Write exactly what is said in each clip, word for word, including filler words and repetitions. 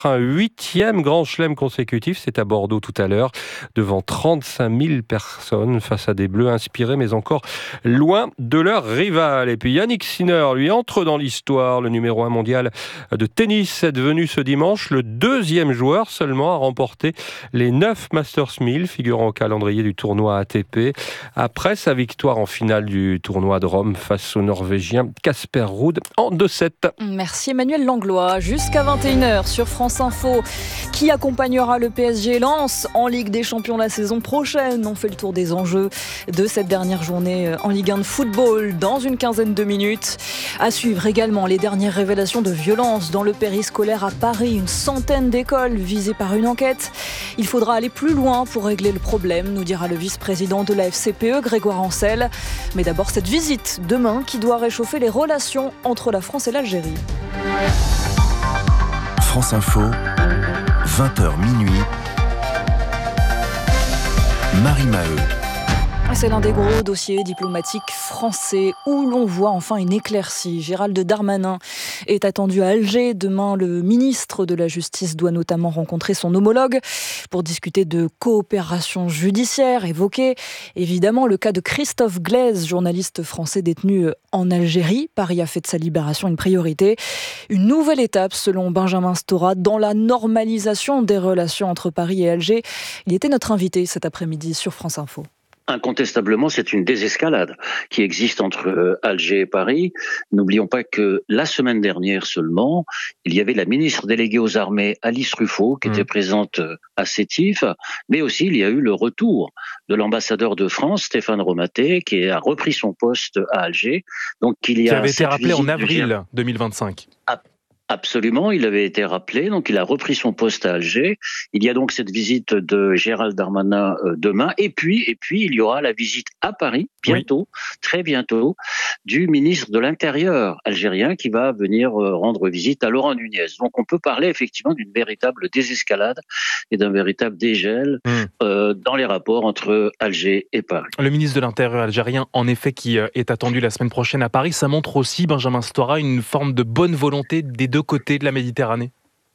Un huitième grand chelem consécutif, c'est à Bordeaux tout à l'heure, devant trente-cinq mille personnes face à des Bleus inspirés, mais encore loin de leur rival. Et puis Yannick Sinner, lui, entre dans l'histoire. Le numéro un mondial de tennis est devenu ce dimanche le deuxième joueur seulement à remporter les neuf Masters mille, figurant au calendrier du tournoi A T P, après sa victoire en finale du tournoi de Rome face au Norvégien Casper Ruud en deux sept. Merci Emmanuel Langlois. Jusqu'à vingt et une heures sur France Info. Qui accompagnera le P S G Lens en Ligue des Champions la saison prochaine? On fait le tour des enjeux de cette dernière journée en Ligue un de football dans une quinzaine de minutes. À suivre également les dernières révélations de violence dans le périscolaire à Paris. Une centaine d'écoles visées par une enquête. Il faudra aller plus loin pour régler le problème, nous dira le vice-président de la F C P E, Grégoire Ancel. Mais d'abord cette visite demain qui doit réchauffer les relations entre la France et l'Algérie. France Info, vingt heures minuit, Marie Maheu. C'est l'un des gros dossiers diplomatiques français où l'on voit enfin une éclaircie. Gérald Darmanin est attendu à Alger. Demain, le ministre de la Justice doit notamment rencontrer son homologue pour discuter de coopération judiciaire, évoquer évidemment le cas de Christophe Glaise, journaliste français détenu en Algérie. Paris a fait de sa libération une priorité. Une nouvelle étape, selon Benjamin Stora, dans la normalisation des relations entre Paris et Alger. Il était notre invité cet après-midi sur France Info. Incontestablement, c'est une désescalade qui existe entre Alger et Paris. N'oublions pas que la semaine dernière seulement, il y avait la ministre déléguée aux armées, Alice Ruffaut, qui mmh. était présente à Sétif, mais aussi il y a eu le retour de l'ambassadeur de France, Stéphane Romaté, qui a repris son poste à Alger. Donc, il y a qui avait été rappelé en avril deux mille vingt-cinq. Ah. Absolument, il avait été rappelé, donc il a repris son poste à Alger. Il y a donc cette visite de Gérald Darmanin euh, demain, et puis et puis il y aura la visite à Paris bientôt, oui. très bientôt, du ministre de l'Intérieur algérien qui va venir euh, rendre visite à Laurent Nunez. Donc on peut parler effectivement d'une véritable désescalade et d'un véritable dégel mmh. euh, dans les rapports entre Alger et Paris. Le ministre de l'Intérieur algérien, en effet, qui est attendu la semaine prochaine à Paris, ça montre aussi, Benjamin Stora, une forme de bonne volonté des deux côtés de la Méditerranée.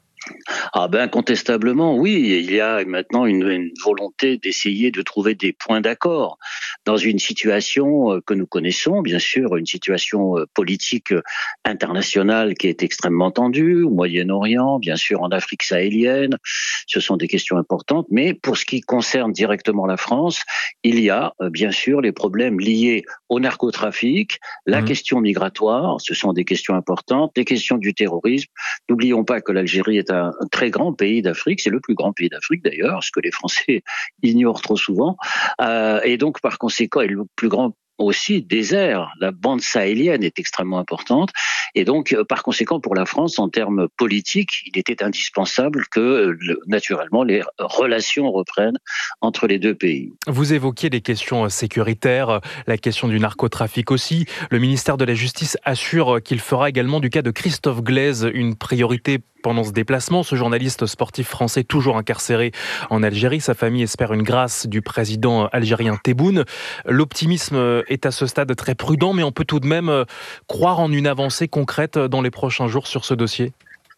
Ah ben incontestablement, oui, il y a maintenant une, une volonté d'essayer de trouver des points d'accord dans une situation que nous connaissons, bien sûr, une situation politique internationale qui est extrêmement tendue, au Moyen-Orient, bien sûr en Afrique sahélienne, ce sont des questions importantes, mais pour ce qui concerne directement la France, il y a bien sûr les problèmes liés au narcotrafic, la mmh. question migratoire, ce sont des questions importantes, les questions du terrorisme. N'oublions pas que l'Algérie est un un très grand pays d'Afrique, c'est le plus grand pays d'Afrique d'ailleurs, ce que les Français ignorent trop souvent, euh, et donc par conséquent, est le plus grand aussi désert. La bande sahélienne est extrêmement importante et donc par conséquent pour la France en termes politiques, il était indispensable que naturellement les relations reprennent entre les deux pays. Vous évoquiez les questions sécuritaires, la question du narcotrafic aussi. Le ministère de la Justice assure qu'il fera également du cas de Christophe Glaise une priorité pendant ce déplacement. Ce journaliste sportif français toujours incarcéré en Algérie, sa famille espère une grâce du président algérien Tebboune. L'optimisme est à ce stade très prudent, mais on peut tout de même croire en une avancée concrète dans les prochains jours sur ce dossier.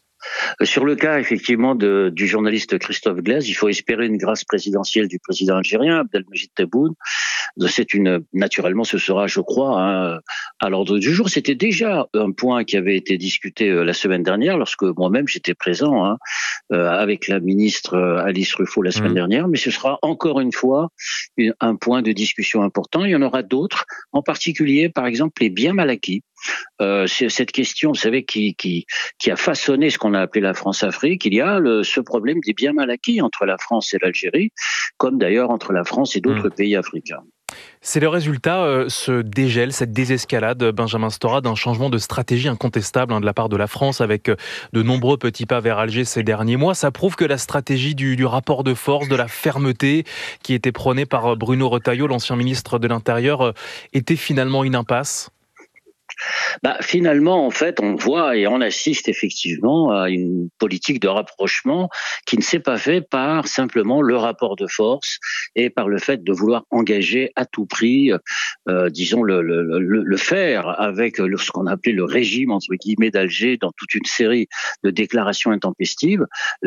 Sur le cas, effectivement, de, du journaliste Christophe Glaise, il faut espérer une grâce présidentielle du président algérien, Abdelmejid Tebboune. C'est une, naturellement, ce sera, je crois, hein, à l'ordre du jour. C'était déjà un point qui avait été discuté la semaine dernière, lorsque moi-même j'étais présent hein, euh, avec la ministre Alice Ruffaut la semaine mmh. dernière, mais ce sera encore une fois une, un point de discussion important. Il y en aura d'autres, en particulier, par exemple, les biens mal acquis. Euh, c'est cette question, vous savez, qui, qui, qui a façonné ce qu'on a appelé la France-Afrique. Il y a le, ce problème des biens mal acquis entre la France et l'Algérie, comme d'ailleurs entre la France et d'autres mmh. pays africains. C'est le résultat, euh, ce dégel, cette désescalade, Benjamin Stora, d'un changement de stratégie incontestable hein, de la part de la France avec euh, de nombreux petits pas vers Alger ces derniers mois. Ça prouve que la stratégie du, du rapport de force, de la fermeté qui était prônée par Bruno Retailleau, l'ancien ministre de l'Intérieur, euh, était finalement une impasse. Bah, finalement, en fait, on voit et on assiste effectivement à une politique de rapprochement qui ne s'est pas fait par simplement le rapport de force et par le fait de vouloir engager à tout prix, euh, disons, le, le, le, le faire avec le, ce qu'on appelait le régime, entre guillemets, d'Alger dans toute une série de déclarations intempestives.